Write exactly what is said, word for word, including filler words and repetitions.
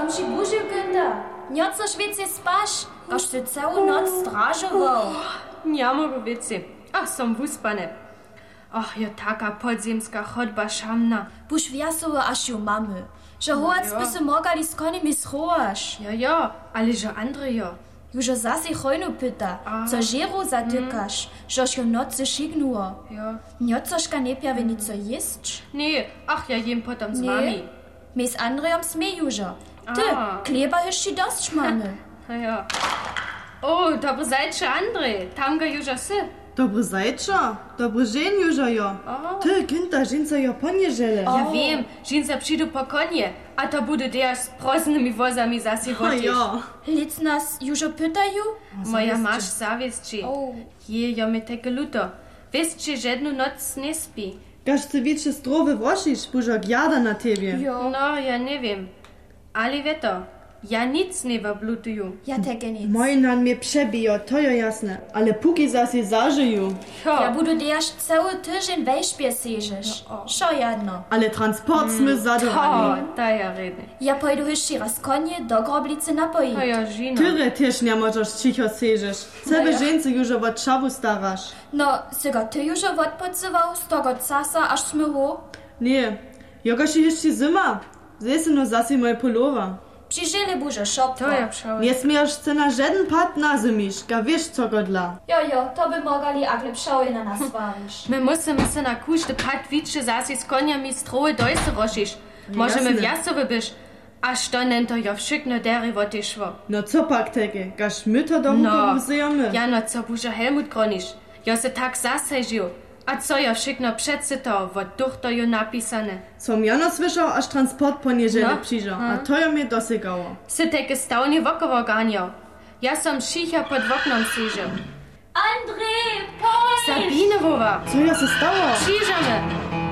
som ci bužił, Günther. Nie chcesz więcej spać? Aż ty całą noc strażował. Nie mogę więcej. Ach, som wyspany. Ach, ja taka podziemska chodba szamna. Buž wiasowo aż ją mamy. Że hołac by se mogli z koniami schować. Ja, ja, ale że Andre ja. Już zase hojnu pyta, co żeru zatykasz, żeż ją nocy szignuło. Ja. Nie chcesz kanepia nic jeść? Nie, ach, ja jem potem z Nie. wami. My z Andrejem smieju, że. Ty, A. chleba jeszcze dość mamy. Ja, ja. O, dobry zajcze Andre, tam ga już sy. Dobry zajča, dobry dzień już jo. Ty, Günther, żinca jo poniedziele. Ja wiem, żinca przyjdą po konie, a to bude der z proznymi wozami zasi O wodzisz. ja. Lic nas już pytają? Moja masz zawiesci. O. Je, ja mi takie luto. Wiesz, czy żadną noc nie spi? Gaż ty wiecie zdrowy wosisz, bużok jada na tebie. Jo. No, ja nie wiem. Ale wie to, ja nic nie wablutuju. Ja takie nic. Moi nan mnie przebijo, to jo jasne, ale póki zasi zażyju. Ja budu derž cały tydzień wejśpie sežeš. Šo jedno. Ale transport smy O, zadowani. ta ja rede. Ja pojdu jeszcze raz konie do groblicy A napojić. ja żino. Tyre też nie możesz cicho seżesz. Sebe ja. żeńcy już od czawu starasz. No, si go ty już odpoczywał z tego czasu, aż sme ho? Nie, joga się jeszcze zima. Zesy no zasi moje polowa. Przyjrzeli buże szopko. To ja przałem. Nie smiesz se na żaden pat nazymisz, ga wiesz co godla. Jo, jo, to by mogli akle pšały na nas warić. My musimy se na kuszty pat wicze zasi z koniami stroje dojse rošiš. Możemy Jasne. wjasowy byś. Aż to nento jo wszykno deri wotišvo. No co pak tege, gaż my to domu No, powzyjemy. ja no co buże Helmut groniš. Jo se tak zasežił. A co jo wszykno předse to, wot duch to jo napisane. Som ja no słyszał, aż transport po niedzielę No. przyjrzał, a to jo mnie dosygało. Se teke stałnie wokowo ganio. Ja som šicha pod woknom sižil. Andrzej, poj! Sabine wowa. Co ja se stało? Przyjrzamy.